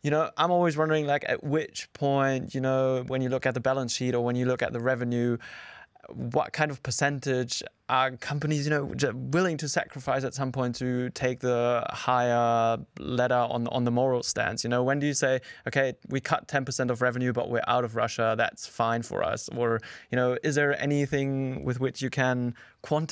I'm always wondering, like, at which point, when you look at the balance sheet or when you look at the revenue, what kind of percentage are companies, willing to sacrifice at some point to take the higher ladder on the moral stance? When do you say, okay, we cut 10% of revenue, but we're out of Russia, that's fine for us? Or, is there anything with which you can quantify